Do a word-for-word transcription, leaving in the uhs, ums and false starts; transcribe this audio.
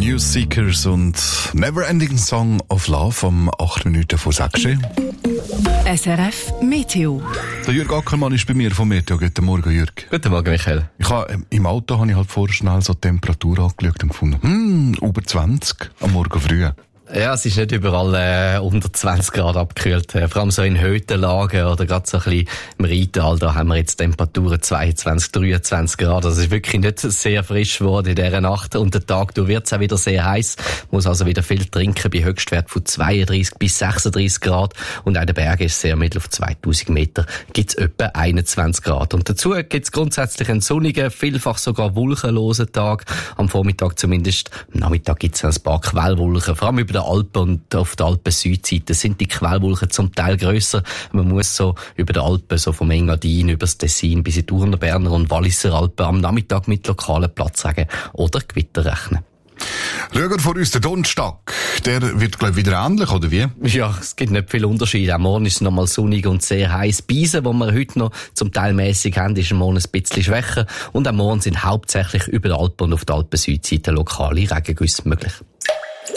News Seekers und Neverending Song of Love um acht Minuten vor sechs. S R F Meteo. Der Jürg Ackermann ist bei mir vom Meteo. Guten Morgen, Jürg. Guten Morgen, Michael. Ich habe, im Auto habe ich halt vorher schnell so die Temperatur angeschaut und gefunden, hm, über zwanzig am Morgen früh. Ja, es ist nicht überall äh, unter zwanzig Grad abgekühlt. Äh, vor allem so in Höhenlagen oder gerade so ein bisschen im Rheintal, da haben wir jetzt Temperaturen zweiundzwanzig, dreiundzwanzig Grad. Also es ist wirklich nicht sehr frisch geworden in dieser Nacht. Und der Tag wird es auch wieder sehr heiß. Muss also wieder viel trinken bei Höchstwert von zweiunddreißig bis sechsunddreißig Grad. Und auch der Berg ist sehr mittel auf zweitausend Meter. Gibt es etwa einundzwanzig Grad. Und dazu gibt es grundsätzlich einen sonnigen, vielfach sogar wolkenlosen Tag. Am Vormittag zumindest. Am Nachmittag gibt es ein paar Quellwolken. Vor allem über der Alpen und auf der Alpen-Südseite sind die Quellwolken zum Teil grösser. Man muss so über die Alpen, so vom Engadin über das Tessin bis in die Urner, Berner und Walliser Alpen am Nachmittag mit lokalen Platzregen oder Gewitter rechnen. Schauen wir vor uns den Donnerstag. Der wird, glaube ich, wieder ähnlich, oder wie? Ja, es gibt nicht viel Unterschied. Am Morgen ist es noch mal sonnig und sehr heiß. Beisen, die wir heute noch zum Teil mäßig haben, ist am Morgen ein bisschen schwächer. Und am Morgen sind hauptsächlich über die Alpen und auf der Alpen-Südseite lokale Regengüsse möglich.